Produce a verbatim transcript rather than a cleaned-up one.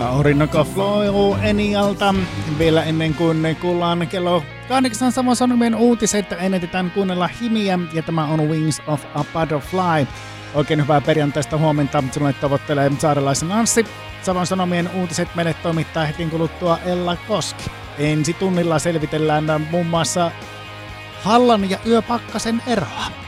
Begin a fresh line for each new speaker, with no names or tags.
Orinoco Flow Enialta. Vielä ennen kuin kuullaan kello kahdeksan Savon Sanomien uutiset, ennätetään kuunnella Himiä ja tämä on Wings of a Butterfly. Oikein hyvää perjantaista huomenta. Sinulle tavoittelee saarelaisen Anssi. Savon Sanomien uutiset meille toimittaa hetken kuluttua Ella Koski. Ensi tunnilla selvitellään muun muassa Hallan ja yöpakkasen eroa.